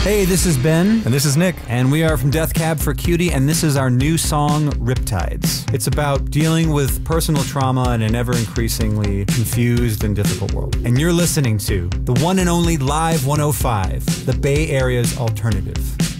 Hey, this is Ben. And this is Nick. And we are from Death Cab for Cutie, and this is our new song, Riptides. It's about dealing with personal trauma in an ever-increasingly confused and difficult world. And you're listening to the one and only Live 105, the Bay Area's alternative.